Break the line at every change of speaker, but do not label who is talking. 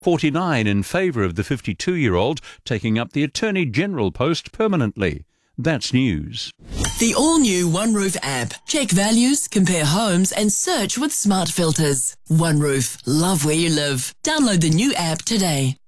49 in favour of the 52-year-old taking up the Attorney General post permanently. That's news.
The all-new OneRoof app. Check values, compare homes and search with smart filters. OneRoof. Love where you live. Download the new app today.